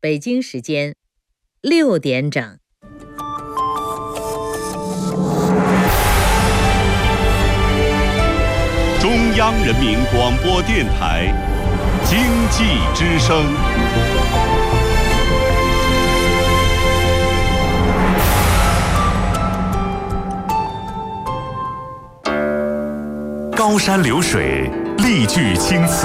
北京时间6点整。 中央人民广播电台经济之声。高山流水，丽句青词，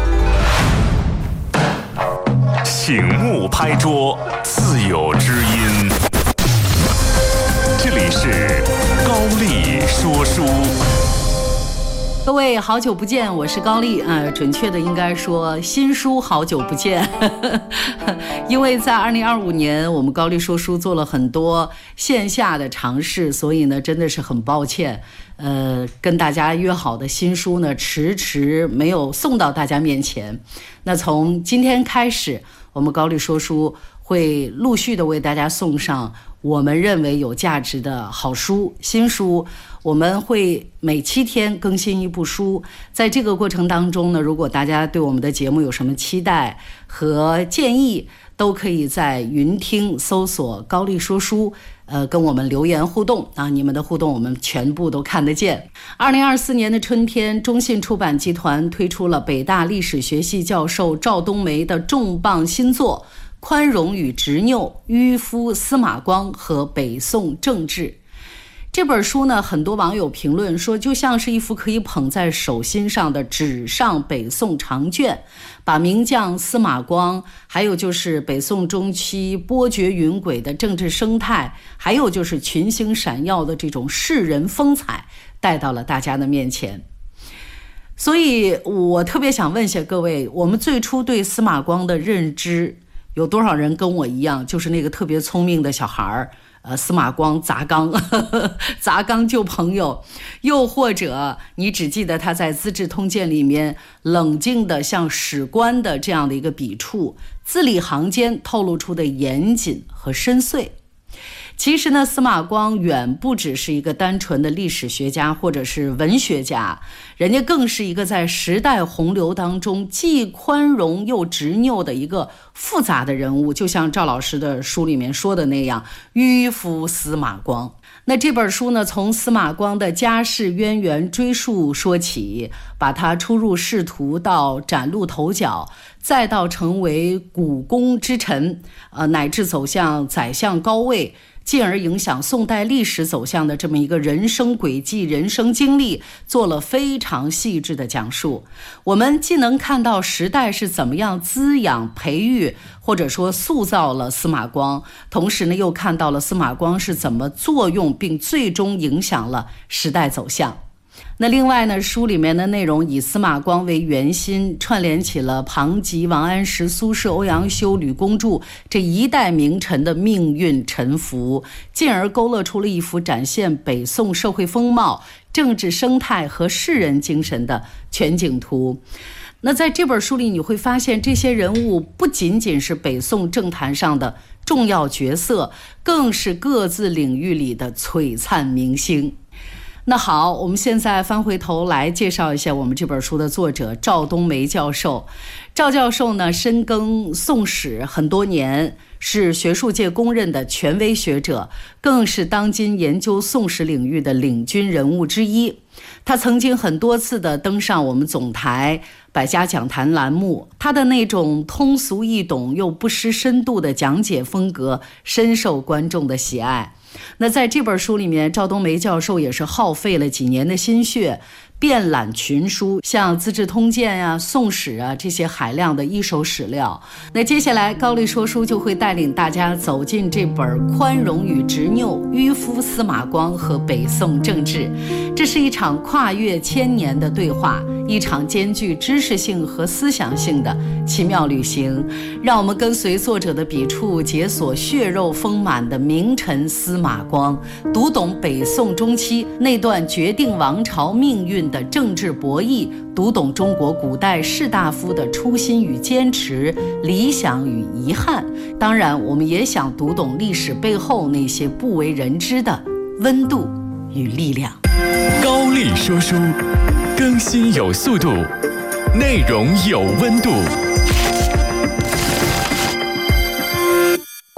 醒目拍桌，自有知音。这里是高丽说书。 各位好久不见，我是高丽，准确的应该说新书好久不见因为在2025年我们高丽说书做了很多线下的尝试，所以呢真的是很抱歉，跟大家约好的新书呢迟迟没有送到大家面前。那从今天开始，我们高丽说书会陆续的为大家送上我们认为有价值的好书、新书。我们会每7天更新一部书，在这个过程当中呢，如果大家对我们的节目有什么期待和建议，都可以在云听搜索高丽说书，跟我们留言互动啊，你们的互动我们全部都看得见。2024年的春天，中信出版集团推出了北大历史学系教授赵冬梅的重磅新作《宽容与执拗：迂夫司马光和北宋政治》。这本书呢，很多网友评论说，就像是一幅可以捧在手心上的纸上北宋长卷，把名将司马光，还有就是北宋中期波谲云诡的政治生态，还有就是群星闪耀的这种世人风采，带到了大家的面前。所以我特别想问一下各位，我们最初对司马光的认知，有多少人跟我一样，就是那个特别聪明的小孩儿？司马光砸缸砸缸救朋友，又或者你只记得他在《资治通鉴》里面冷静的像史官的这样的一个笔触，字里行间透露出的严谨和深邃。其实呢，司马光远不只是一个单纯的历史学家或者是文学家，人家更是一个在时代洪流当中既宽容又执拗的一个复杂的人物，就像赵老师的书里面说的那样，迂夫司马光。那这本书呢，从司马光的家世渊源追溯说起，把他初入仕途到崭露头角，再到成为古功之臣，乃至走向宰相高位，进而影响宋代历史走向的这么一个人生轨迹、人生经历，做了非常细致的讲述。我们既能看到时代是怎么样滋养、培育，或者说塑造了司马光，同时呢，又看到了司马光是怎么作用并最终影响了时代走向。那另外呢，书里面的内容以司马光为圆心，串联起了庞吉、王安石、苏轼、欧阳修、吕公著这一代名臣的命运沉浮，进而勾勒出了一幅展现北宋社会风貌、政治生态和士人精神的全景图。那在这本书里，你会发现这些人物不仅仅是北宋政坛上的重要角色，更是各自领域里的璀璨明星。那好，我们现在翻回头来介绍一下我们这本书的作者赵冬梅教授。赵教授呢，深耕宋史很多年，是学术界公认的权威学者，更是当今研究宋史领域的领军人物之一。他曾经很多次的登上我们总台百家讲坛栏目，他的那种通俗易懂又不失深度的讲解风格深受观众的喜爱。那在这本书里面，赵冬梅教授也是耗费了几年的心血，遍览群书，像《资治通鉴》啊、宋史啊这些海量的一手史料。那接下来高丽说书就会带领大家走进这本《宽容与执拗：迂夫司马光和北宋政治》。这是一场跨越1000年的对话，一场兼具知识性和思想性的奇妙旅行。让我们跟随作者的笔触，解锁血肉丰满的名臣司马光，读懂北宋中期那段决定王朝命运的政治博弈，读懂中国古代士大夫的初心与坚持、理想与遗憾。当然，我们也想读懂历史背后那些不为人知的温度与力量。 高丽说书，更新有速度，内容有温度。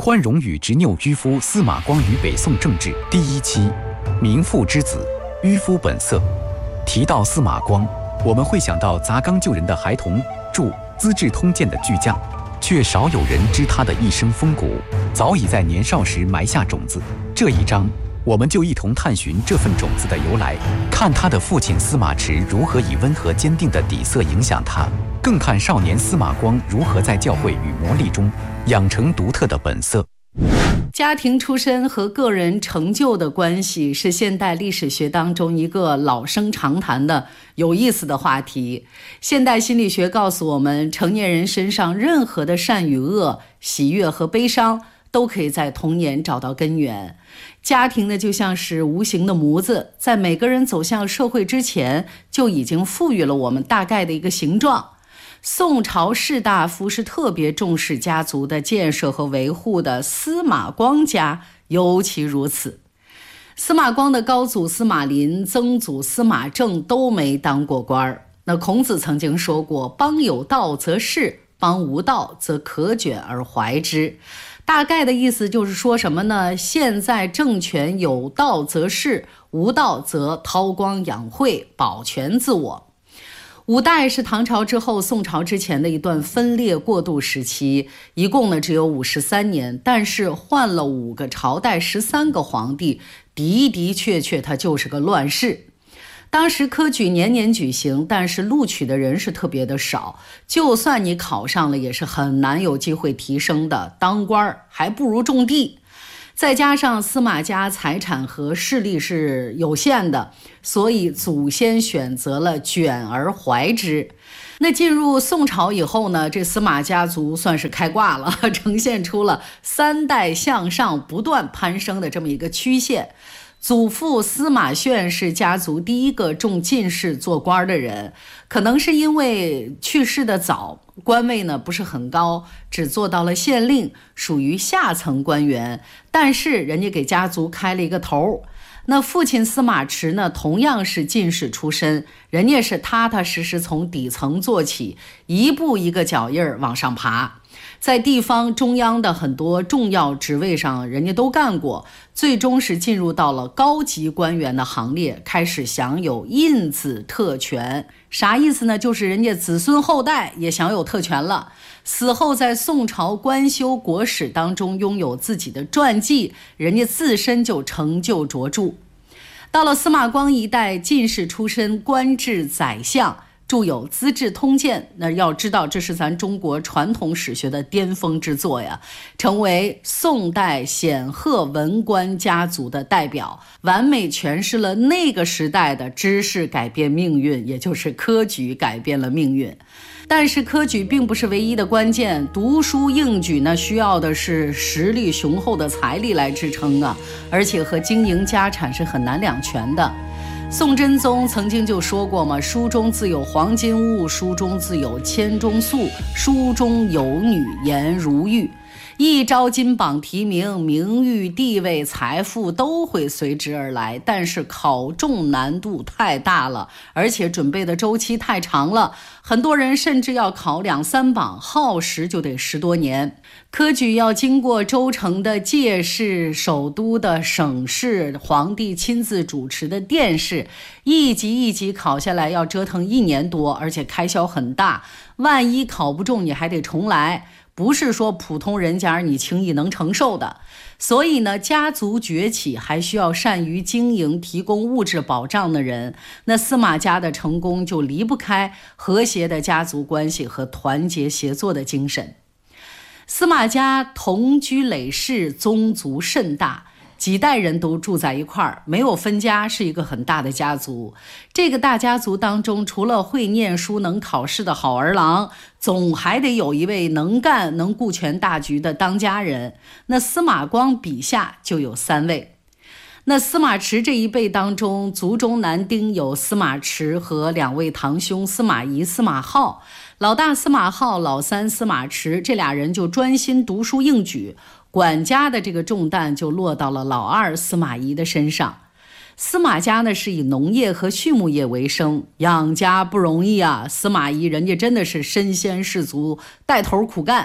欢荣与执拗渔夫司马光于北宋政治第1期，名父之子，渔夫本色。提到司马光，我们会想到砸缸救人的孩童，著《资治通鉴》的巨匠，却少有人知他的一生风骨，早已在年少时埋下种子。这一章，我们就一同探寻这份种子的由来，看他的父亲司马池如何以温和坚定的底色影响他，更看少年司马光如何在教诲与磨砺中养成独特的本色。 家庭出身和个人成就的关系是现代历史学当中一个老生常谈的有意思的话题。现代心理学告诉我们，成年人身上任何的善与恶、喜悦和悲伤都可以在童年找到根源。家庭呢，就像是无形的模子，在每个人走向社会之前，就已经赋予了我们大概的一个形状。宋朝士大夫是特别重视家族的建设和维护的，司马光家尤其如此。司马光的高祖司马林、曾祖司马正都没当过官。那孔子曾经说过，邦有道则仕，邦无道则可卷而怀之。大概的意思就是说什么呢？现在政权有道则仕，无道则韬光养晦，保全自我。五代是唐朝之后宋朝之前的一段分裂过渡时期，一共呢只有53年，但是换了5个朝代13个皇帝，的的确确它就是个乱世。当时科举年年举行，但是录取的人是特别的少，就算你考上了也是很难有机会提升的，当官还不如种地。再加上司马家财产和势力是有限的，所以祖先选择了卷而怀之。那进入宋朝以后呢，这司马家族算是开挂了，呈现出了3代向上不断攀升的这么一个曲线。祖父司马炫是家族第一个中进士做官的人，可能是因为去世的早，官位呢不是很高，只做到了县令，属于下层官员，但是人家给家族开了一个头。那父亲司马池呢，同样是进士出身，人家是踏踏实实从底层做起，一步一个脚印往上爬。在地方中央的很多重要职位上，人家都干过，最终是进入到了高级官员的行列，开始享有印子特权。啥意思呢？就是人家子孙后代也享有特权了，死后在宋朝官修国史当中拥有自己的传记，人家自身就成就卓著。到了司马光一代，进士出身，官至宰相，著有《资治通鉴》，那要知道这是咱中国传统史学的巅峰之作呀，成为宋代显赫文官家族的代表，完美诠释了那个时代的知识改变命运，也就是科举改变了命运。但是科举并不是唯一的关键，读书应举呢，需要的是实力雄厚的财力来支撑啊，而且和经营家产是很难两全的。宋真宗曾经就说过嘛，书中自有黄金屋，书中自有千钟粟，书中有女颜如玉。一朝金榜题名，名誉、地位、财富都会随之而来，但是考中难度太大了，而且准备的周期太长了，很多人甚至要考2、3榜，耗时就得10多年。科举要经过州城的介试、首都的省试、皇帝亲自主持的殿试，一级一级考下来要折腾1年多，而且开销很大，万一考不中你还得重来，不是说普通人家你轻易能承受的。所以呢，家族崛起还需要善于经营、提供物质保障的人。那司马家的成功就离不开和谐的家族关系和团结协作的精神。司马家同居累世，宗族甚大，几代人都住在一块儿，没有分家，是一个很大的家族。这个大家族当中，除了会念书能考试的好儿郎，总还得有一位能干能顾全大局的当家人。那司马光笔下就有3位。那司马池这一辈当中，族中男丁有司马池和2位堂兄司马懿、司马浩。老大司马浩，老三司马池，这俩人就专心读书应举，管家的这个重担就落到了老二司马懿的身上。司马家呢是以农业和畜牧业为生，养家不容易啊。司马懿人家真的是身先士卒，带头苦干，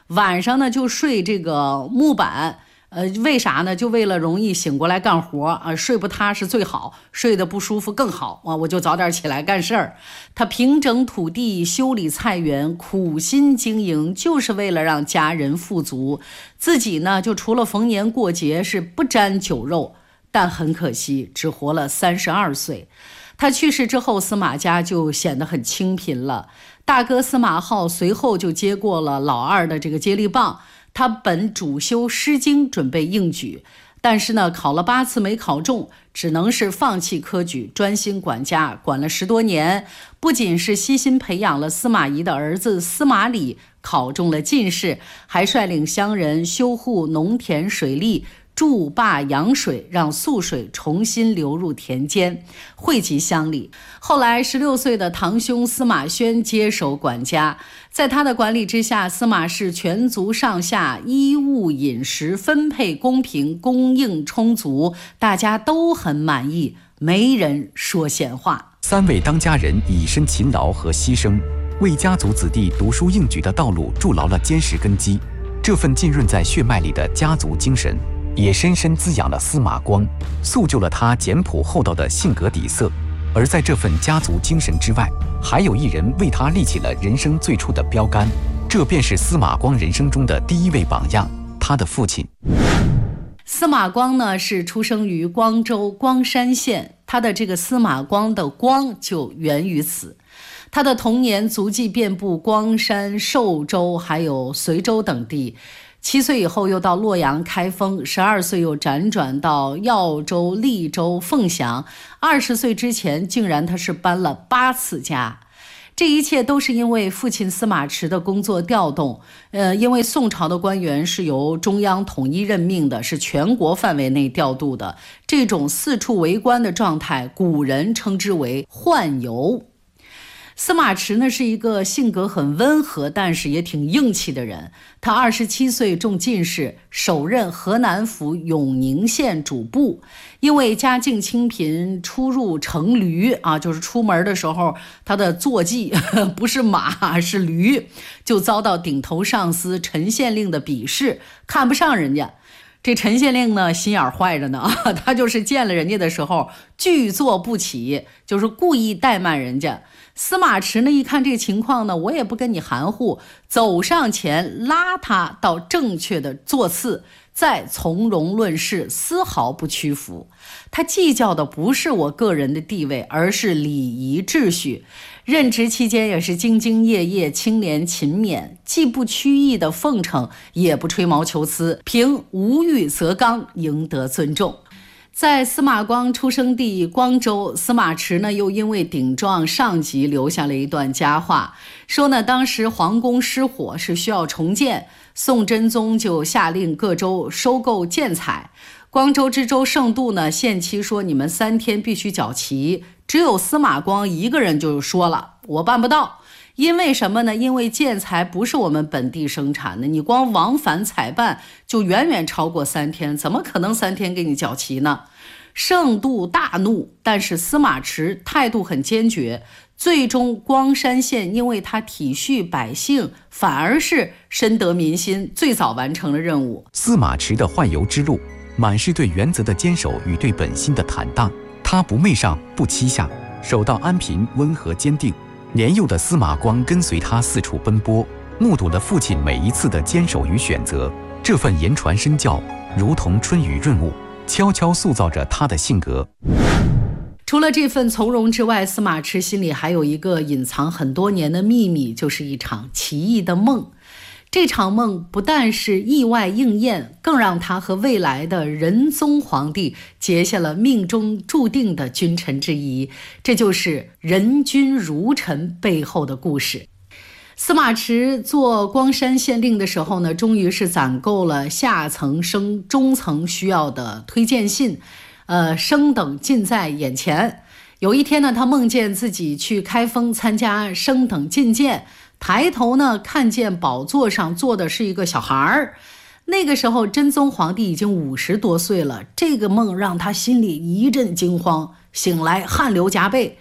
晚上呢就睡这个木板。为啥呢？就为了容易醒过来干活啊，睡不踏实最好，睡得不舒服更好啊，我就早点起来干事儿。他平整土地，修理菜园，苦心经营，就是为了让家人富足。自己呢，就除了逢年过节是不沾酒肉，但很可惜，只活了32岁。他去世之后，司马家就显得很清贫了。大哥司马浩随后就接过了老二的这个接力棒。他本主修《诗经》，准备应举，但是呢，考了8次没考中，只能是放弃科举，专心管家，管了10多年。不仅是悉心培养了司马懿的儿子司马礼考中了进士，还率领乡人修护农田水利，筑坝养水，让涑水重新流入田间，惠及乡里。后来16岁的堂兄司马宣接手管家，在他的管理之下，司马氏全族上下衣物饮食分配公平，供应充足，大家都很满意，没人说闲话。 3位当家人以身勤劳和牺牲，为家族子弟读书应举的道路筑牢了坚实根基。这份浸润在血脉里的家族精神，也深深滋养了司马光，塑就了他简朴厚道的性格底色。而在这份家族精神之外，还有一人为他立起了人生最初的标杆，这便是司马光人生中的第一位榜样，他的父亲。 司马光呢，是出生于光州光山县，他的这个司马光的光就源于此。他的童年足迹遍布光山、寿州还有随州等地。7岁以后又到洛阳开封，12岁又辗转到耀州、利州、凤翔，20岁之前竟然他是搬了8次家。这一切都是因为父亲司马池的工作调动。因为宋朝的官员是由中央统一任命的，是全国范围内调度的，这种四处为官的状态，古人称之为宦游。司马池呢是一个性格很温和，但是也挺硬气的人。他27岁中进士，首任河南府永宁县主簿。因为家境清贫，出入乘驴啊，就是出门的时候他的坐骑不是马是驴，就遭到顶头上司陈县令的鄙视，看不上人家。这陈县令呢心眼坏着呢，他就是见了人家的时候拒坐不起，就是故意怠慢人家。司马池呢一看这个情况呢，我也不跟你含糊，走上前拉他到正确的座次，再从容论事，丝毫不屈服。他计较的不是我个人的地位，而是礼仪秩序。任职期间也是兢兢业业，清廉勤勉，既不曲意的奉承，也不吹毛求疵，凭无欲则刚，赢得尊重。在司马光出生地光州，司马池呢又因为顶撞上级留下了一段佳话，说呢当时皇宫失火是需要重建，宋真宗就下令各州收购建材。光州知州盛度呢限期说你们3天必须缴齐，只有司马光一个人就说了我办不到。因为什么呢？因为建材不是我们本地生产的，你光往返采办就远远超过3天，怎么可能3天给你缴齐呢？盛度大怒，但是司马池态度很坚决，最终光山县因为他体恤百姓，反而是深得民心，最早完成了任务。 司马池的宦游之路，满是对原则的坚守与对本心的坦荡，他不媚上不欺下，守到安贫，温和坚定。年幼的司马光跟随他四处奔波，目睹了父亲每一次的坚守与选择，这份言传身教如同春雨润物，悄悄塑造着他的性格。 除了这份从容之外，司马池心里还有一个隐藏很多年的秘密，就是一场奇异的梦。这场梦不但是意外应验，更让他和未来的仁宗皇帝结下了命中注定的君臣之谊，这就是仁君儒臣背后的故事。司马池做光山县令的时候呢，终于是攒够了下层升中层需要的推荐信，升等近在眼前。有一天呢，他梦见自己去开封参加升等进谏，抬头呢看见宝座上坐的是一个小孩儿。那个时候真宗皇帝已经50多岁了，这个梦让他心里一阵惊慌，醒来汗流浃背。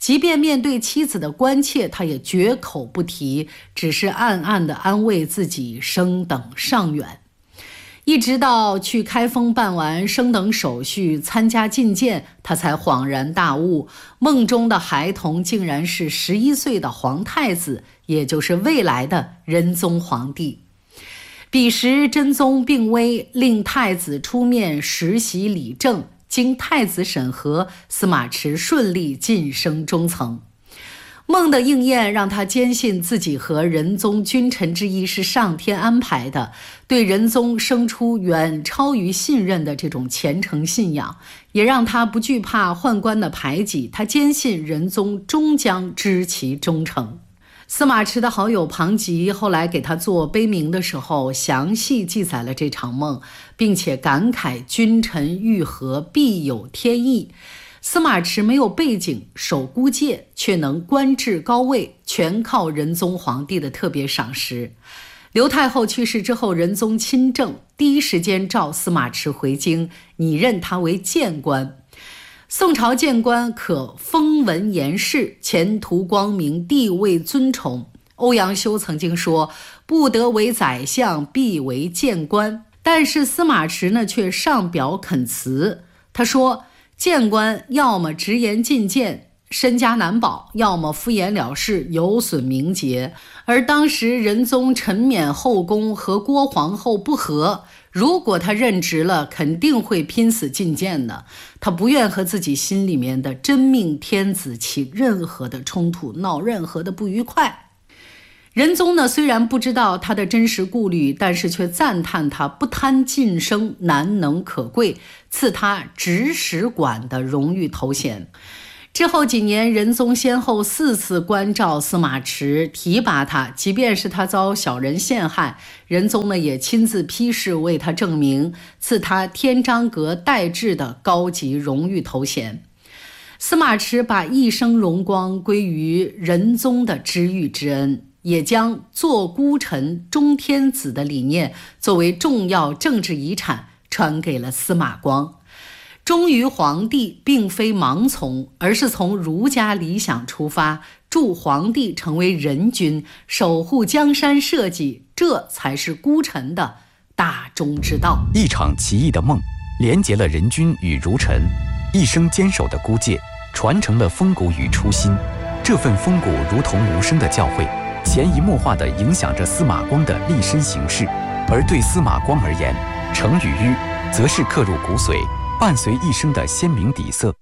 即便面对妻子的关切，他也绝口不提，只是暗暗地安慰自己升等尚远。一直到去开封办完升等手续，参加进谏，他才恍然大悟，梦中的孩童竟然是11岁的皇太子，也就是未来的仁宗皇帝。彼时真宗病危，令太子出面实习理政，经太子审核，司马池顺利晋升中层。梦的应验让他坚信自己和仁宗君臣之谊是上天安排的，对仁宗生出远超于信任的这种虔诚信仰，也让他不惧怕宦官的排挤，他坚信仁宗终将知其忠诚。司马池的好友庞吉后来给他做碑铭的时候，详细记载了这场梦，并且感慨君臣遇合必有天意。司马池没有背景，守孤界，却能官至高位，全靠仁宗皇帝的特别赏识。刘太后去世之后，仁宗亲政，第一时间召司马池回京，拟任他为谏官。宋朝谏官可风闻言事，前途光明，地位尊崇。欧阳修曾经说，不得为宰相，必为谏官。但是司马池呢，却上表恳辞。他说，谏官要么直言进谏，身家难保，要么敷衍了事，有损名节。而当时仁宗陈冕后宫和郭皇后不和，如果他任职了，肯定会拼死进谏的。他不愿和自己心里面的真命天子起任何的冲突，闹任何的不愉快。仁宗呢，虽然不知道他的真实顾虑，但是却赞叹他不贪晋升，难能可贵，赐他直使馆的荣誉头衔。之后几年，仁宗先后4次关照司马池，提拔他，即便是他遭小人陷害，仁宗呢也亲自批示为他证明，赐他天章阁代制的高级荣誉头衔。司马池把一生荣光归于仁宗的知遇之恩，也将做孤臣忠天子的理念作为重要政治遗产传给了司马光。忠于皇帝并非盲从，而是从儒家理想出发，助皇帝成为人君，守护江山社稷，这才是孤臣的大忠之道。 一场奇异的梦，连结了人君与儒臣，一生坚守的孤戒，传承了风骨与初心。这份风骨如同无声的教诲，潜移默化地影响着司马光的立身行事。而对司马光而言，成与迂则是刻入骨髓，伴随一生的鲜明底色。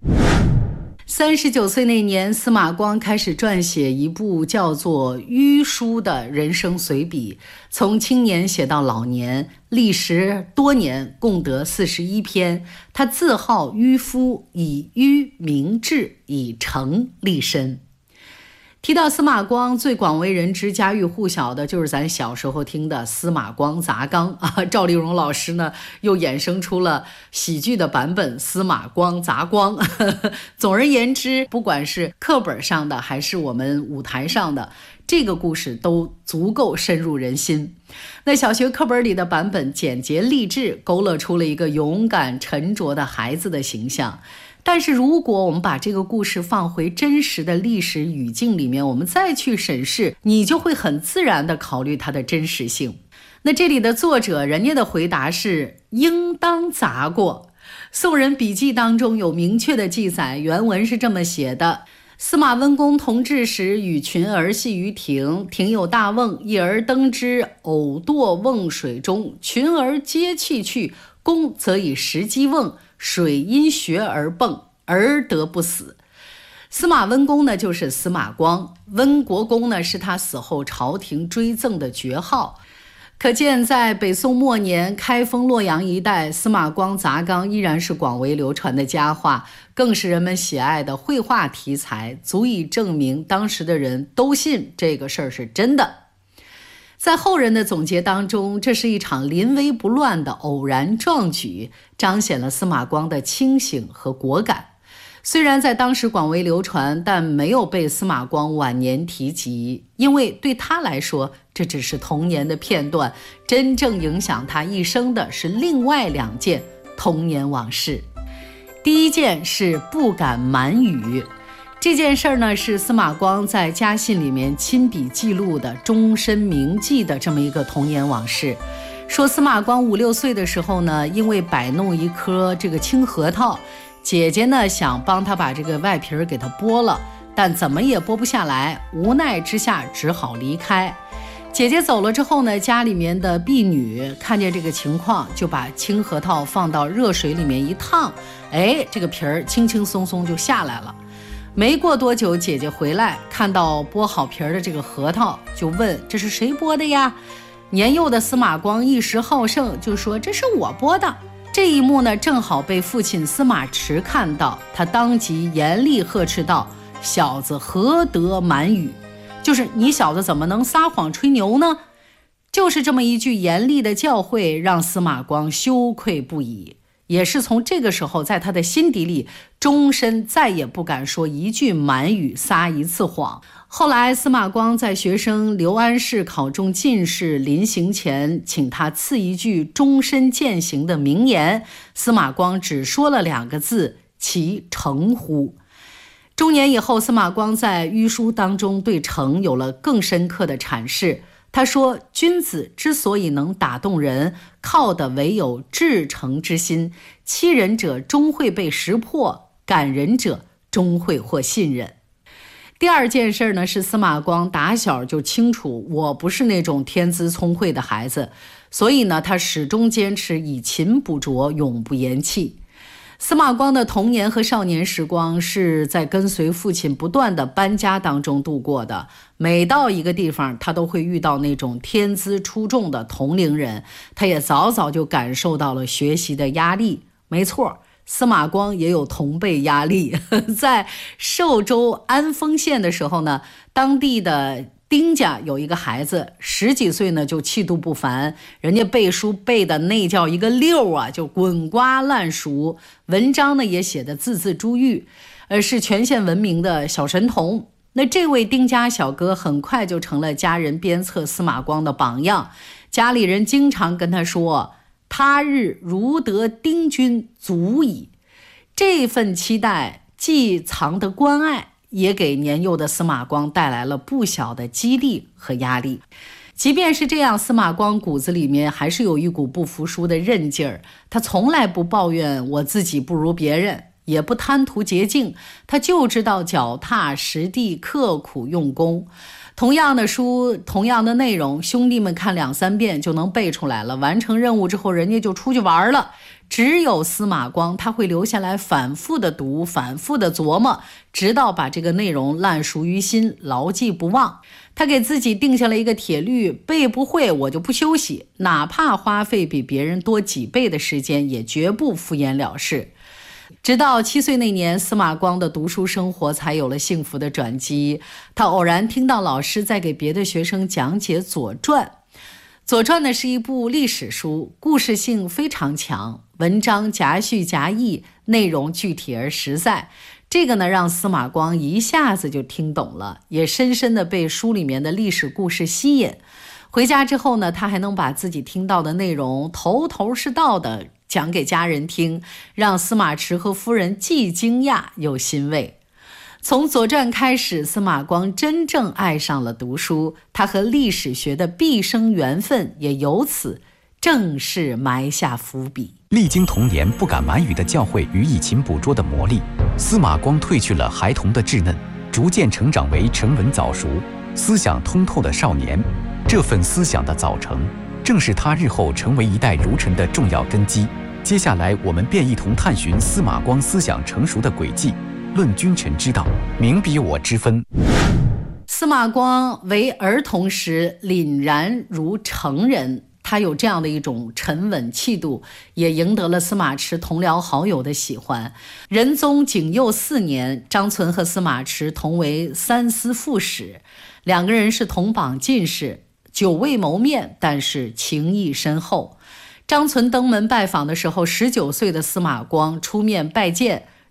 39岁那年，司马光开始撰写一部叫做《迂书》的人生随笔，从青年写到老年，历时多年，共得41篇。他自号迂夫，以迂明志，以诚立身。提到司马光，最广为人知、家喻户晓的就是咱小时候听的司马光砸缸啊。赵丽蓉老师呢，又衍生出了喜剧的版本司马光砸光。总而言之，不管是课本上的还是我们舞台上的，这个故事都足够深入人心。那小学课本里的版本简洁励志，勾勒出了一个勇敢沉着的孩子的形象。但是如果我们把这个故事放回真实的历史语境里面，我们再去审视，你就会很自然地考虑它的真实性。那这里的作者人家的回答是应当砸过。宋人笔记当中有明确的记载，原文是这么写的：司马温公同治时，与群儿戏于庭，庭有大瓮，一儿登之，偶堕瓮水中，群儿皆弃去，公则以石击瓮，水因学而迸，而得不死。司马温公呢，就是司马光，温国公呢，是他死后朝廷追赠的爵号。可见在北宋末年，开封洛阳一带，司马光砸缸依然是广为流传的佳话，更是人们喜爱的绘画题材，足以证明当时的人都信这个事儿是真的。在后人的总结当中，这是一场临危不乱的偶然壮举，彰显了司马光的清醒和果敢。虽然在当时广为流传，但没有被司马光晚年提及，因为对他来说，这只是童年的片段，真正影响他一生的是另外2件童年往事。第一件是不敢瞒语。 这件事儿呢，是司马光在家信里面亲笔记录的终身铭记的这么一个童年往事。说司马光5、6岁的时候呢，因为摆弄一颗这个青核桃，姐姐呢想帮他把这个外皮给他剥了，但怎么也剥不下来，无奈之下只好离开。姐姐走了之后呢，家里面的婢女看见这个情况，就把青核桃放到热水里面一烫，这个皮儿轻轻松松就下来了。没过多久，姐姐回来看到剥好皮儿的这个核桃，就问这是谁剥的呀？年幼的司马光一时好胜，就说这是我剥的。这一幕呢，正好被父亲司马池看到，他当即严厉呵斥道：小子何得瞒语，就是你小子怎么能撒谎吹牛呢？就是这么一句严厉的教诲，让司马光羞愧不已。也是从这个时候，在他的心底里，终身再也不敢说一句满语，撒一次谎。后来司马光在学生刘安世考中进士，临行前请他赐一句终身践行的名言，司马光只说了2个字：其诚乎。中年以后，司马光在御书当中对诚有了更深刻的阐释。他说，君子之所以能打动人，靠的唯有至诚之心，欺人者终会被识破，感人者终会获信任。第二件事呢，是司马光打小就清楚我不是那种天资聪慧的孩子，所以呢，他始终坚持以勤补拙，永不言弃。司马光的童年和少年时光是在跟随父亲不断的搬家当中度过的，每到一个地方，他都会遇到那种天资出众的同龄人，他也早早就感受到了学习的压力。没错，司马光也有同辈压力。在寿州安丰县的时候呢，当地的丁家有一个孩子10几岁呢，就气度不凡，人家背书背的那叫一个溜啊，就滚瓜烂熟，文章呢也写得字字珠玉，是全县闻名的小神童。那这位丁家小哥很快就成了家人鞭策司马光的榜样，家里人经常跟他说，他日如得丁君足矣。这份期待既藏得关爱，也给年幼的司马光带来了不小的激励和压力。即便是这样，司马光骨子里面还是有一股不服输的韧劲儿，他从来不抱怨我自己不如别人，也不贪图捷径，他就知道脚踏实地，刻苦用功。同样的书，同样的内容，兄弟们看2、3遍就能背出来了，完成任务之后人家就出去玩了。只有司马光，他会留下来反复的读，反复的琢磨，直到把这个内容烂熟于心，牢记不忘。他给自己定下了一个铁律，背不会我就不休息，哪怕花费比别人多几倍的时间，也绝不敷衍了事。直到7岁那年，司马光的读书生活才有了幸福的转机。他偶然听到老师在给别的学生讲解《左传》。《左传》呢是一部历史书，故事性非常强，文章夹叙夹议，内容具体而实在。这个呢让司马光一下子就听懂了，也深深地被书里面的历史故事吸引。回家之后呢，他还能把自己听到的内容头头是道的讲给家人听，让司马池和夫人既惊讶又欣慰。从《左传》开始，司马光真正爱上了读书，他和历史学的毕生缘分也由此正式埋下伏笔。 历经童年不敢瞒语的教诲与以勤补拙的磨砺，司马光褪去了孩童的稚嫩，逐渐成长为沉稳早熟、思想通透的少年。这份思想的早成，正是他日后成为一代儒臣的重要根基。接下来我们便一同探寻司马光思想成熟的轨迹，论君臣之道，明彼我之分。 司马光为儿童时凛然如成人，他有这样的一种沉稳气度，也赢得了司马池同僚好友的喜欢。仁宗景佑4年，张存和司马池同为3司副使，2个人是同榜进士，久未谋面，但是情谊深厚。张存登门拜访的时候，19岁的司马光出面拜见，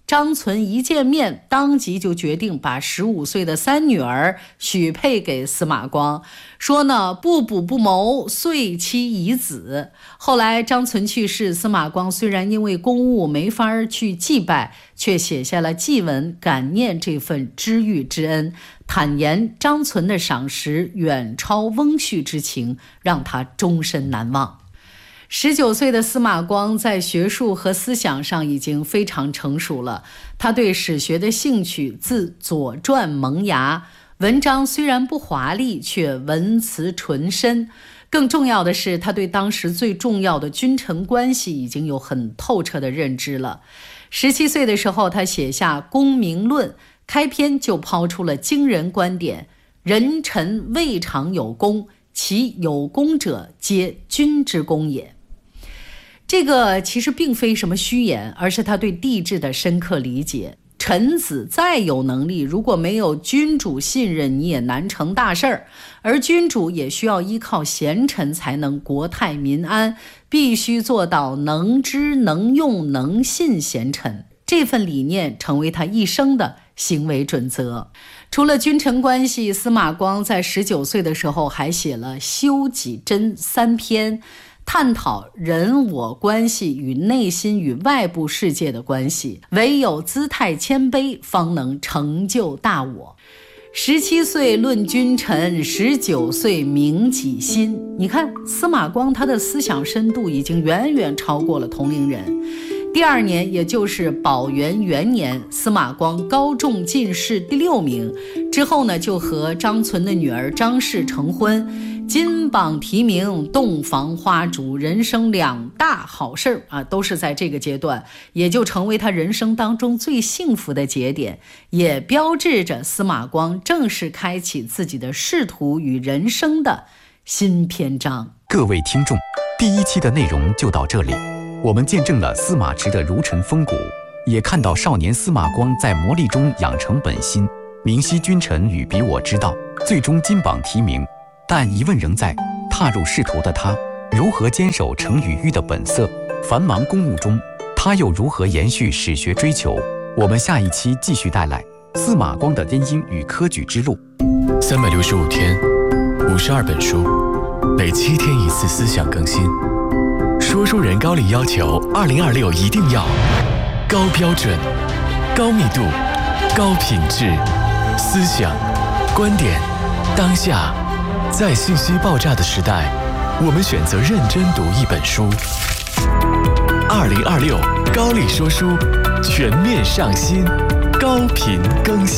张存一见面，当即就决定把15岁的3女儿许配给司马光，说呢不补不谋，遂妻以子。后来张存去世，司马光虽然因为公务没法去祭拜，却写下了祭文感念这份知遇之恩，坦言张存的赏识远超翁婿之情，让他终身难忘。19岁的司马光在学术和思想上已经非常成熟了，他对史学的兴趣自《左传》萌芽，文章虽然不华丽，却文辞纯深。更重要的是，他对当时最重要的君臣关系已经有很透彻的认知了。17岁的时候，他写下《公明论》，开篇就抛出了惊人观点：人臣未尝有功，其有功者皆君之功也。这个其实并非什么虚言，而是他对帝制的深刻理解。臣子再有能力，如果没有君主信任，你也难成大事儿。而君主也需要依靠贤臣才能国泰民安，必须做到能知能用能信贤臣。这份理念成为他一生的行为准则。除了君臣关系，司马光在19岁的时候还写了《修己真》3篇，探讨人我关系与内心与外部世界的关系，唯有姿态谦卑，方能成就大我。17岁论君臣，19岁明己心。你看司马光他的思想深度已经远远超过了同龄人。第2年，也就是宝元元年，司马光高中进士第6名，之后呢就和张存的女儿张氏成婚，金榜题名，洞房花烛，人生2大好事啊，都是在这个阶段，也就成为他人生当中最幸福的节点，也标志着司马光正式开启自己的仕途与人生的新篇章。 各位听众，第1期的内容就到这里。我们见证了司马池的如尘风骨，也看到少年司马光在磨砺中养成本心，明晰君臣与彼我之道，最终金榜题名。但疑问仍在，踏入仕途的他如何坚守成与育的本色？繁忙公务中，他又如何延续史学追求？我们下一期继续带来司马光的根音与科举之路。 365天，52本书，每7天1次思想更新。说书人高丽要求2026一定要高标准、高密度、高品质，思想、观点、当下。在信息爆炸的时代，我们选择认真读一本书。2026高丽说书全面上新，高频更新。